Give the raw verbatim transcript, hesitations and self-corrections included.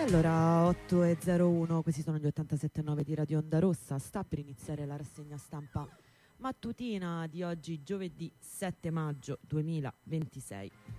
Allora, otto e zero uno, questi sono gli ottantasette virgola nove di Radio Onda Rossa. Sta per iniziare la rassegna stampa mattutina di oggi, giovedì sette maggio duemilaventisei.